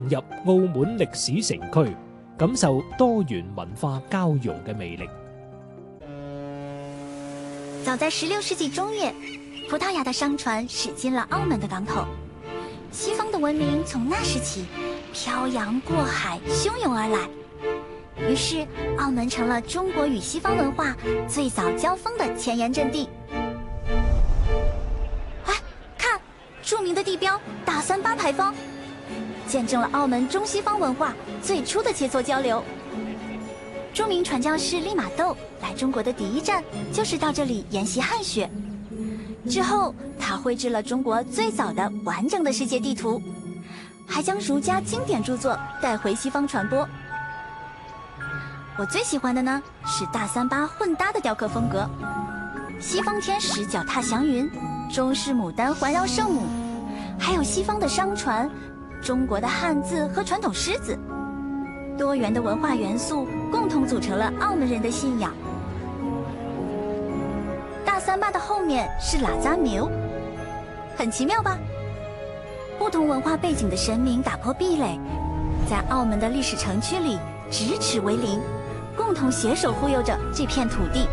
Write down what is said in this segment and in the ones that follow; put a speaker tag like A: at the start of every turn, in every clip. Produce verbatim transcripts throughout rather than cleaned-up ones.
A: 入澳門歷史城區，感受多元文化交融嘅魅力。
B: 早在十六世纪中叶，葡萄牙的商船驶进了澳门的港口，西方的文明从那时起漂洋过海，汹涌而来。于是，澳门成了中国与西方文化最早交锋的前沿阵地。哎，看，著名的地标大三巴牌坊，见证了澳门中西方文化最初的切磋交流。著名传教士利玛窦来中国的第一站就是到这里研习汉学，之后他绘制了中国最早的完整的世界地图，还将儒家经典著作带回西方传播。我最喜欢的呢是大三巴混搭的雕刻风格，西方天使脚踏祥云，中式牡丹环绕圣母，还有西方的商船，中国的汉字和传统狮子，多元的文化元素共同组成了澳门人的信仰。大三巴的后面是喇扎庙，很奇妙吧？不同文化背景的神明打破壁垒，在澳门的历史城区里咫尺为邻，共同携手护佑着这片土地。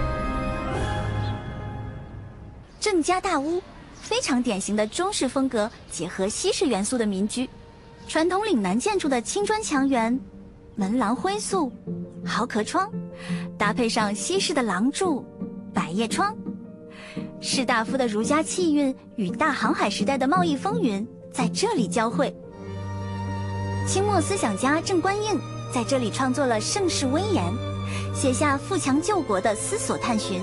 B: 郑家大屋，非常典型的中式风格结合西式元素的民居，传统岭南建筑的青砖墙垣，门廊灰塑，豪壳窗，搭配上西式的廊柱、百叶窗，士大夫的儒家气韵与大航海时代的贸易风云在这里交汇。清末思想家郑观应在这里创作了《盛世威严》，写下富强救国的思索探寻。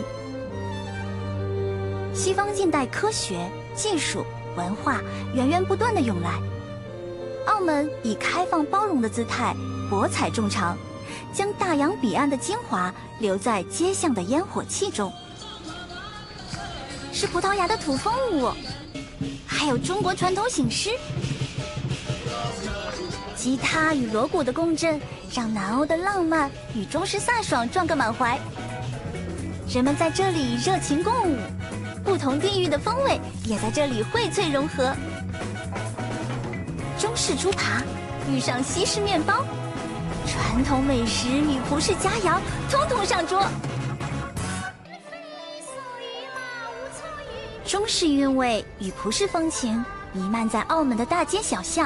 B: 西方近代科学、技术、文化源源不断的涌来，澳门以开放包容的姿态博采众长，将大洋彼岸的精华留在街巷的烟火气中。是葡萄牙的土风舞，还有中国传统醒狮。吉他与锣鼓的共振，让南欧的浪漫与中式飒爽撞个满怀。人们在这里热情共舞，不同地域的风味也在这里荟萃融合。中式猪扒遇上西式面包，传统美食与葡式佳肴通通上桌。中式韵味与葡式风情弥漫在澳门的大街小巷。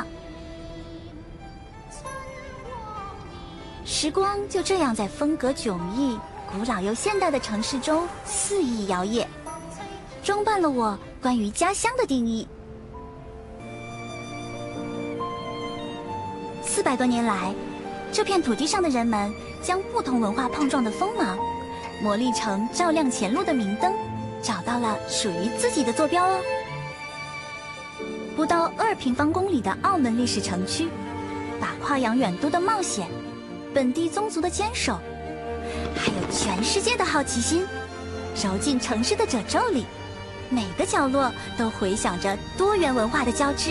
B: 时光就这样在风格迥异、古老又现代的城市中肆意摇曳，装扮了我关于家乡的定义。四百多年来，这片土地上的人们将不同文化碰撞的锋芒磨砺成照亮前路的明灯，找到了属于自己的坐标哦。不到二平方公里的澳门历史城区，把跨洋远渡的冒险，本地宗族的坚守，还有全世界的好奇心，揉进城市的褶皱里，每个角落都回响着多元文化的交织。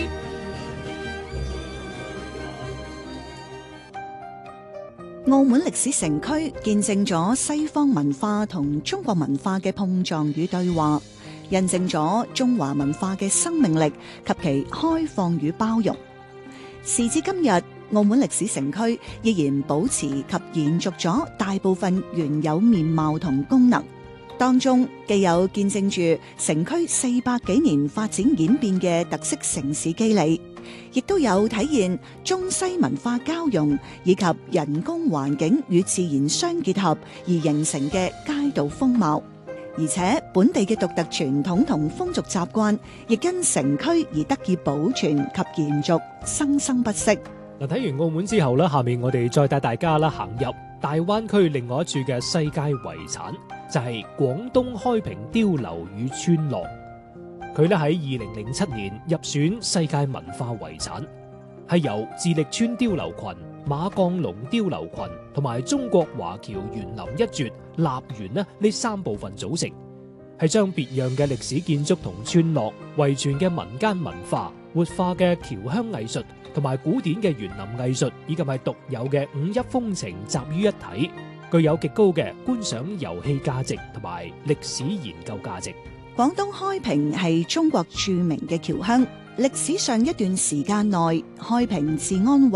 C: 澳門歷史城區見證咗西方文化同中國文化嘅碰撞與對話，印證咗中華文化嘅生命力及其開放與包容。時至今日，澳門歷史城區依然保持及延續咗大部分原有面貌同功能，當中既有見證住城區四百幾年發展演變嘅特色城市肌理，亦都有體現中西文化交融以及人工環境與自然相結合而形成嘅街道風貌，而且本地嘅獨特傳統同風俗習慣亦因城區而得以保存及延續，生生不息。
A: 嗱，睇完澳門之後咧，下面我哋再帶大家啦行入大灣區另外一處嘅世界遺產，就係廣東開平碉樓與村落。佢咧喺二零零七年入選世界文化遺產，係由自力村碉樓群、馬鋼龍碉樓群同埋中國華僑園林一絕立園咧呢三部分組成，係將別樣嘅歷史建築同村落遺傳嘅民間文化、活化嘅僑鄉藝術同埋古典嘅園林藝術，以及係獨有嘅五邑風情集於一體，具有極高嘅觀賞遊戲價值同埋歷史研究價值。
C: 廣東開平係中國著名嘅僑鄉， 歷史上一段時間內，開平治安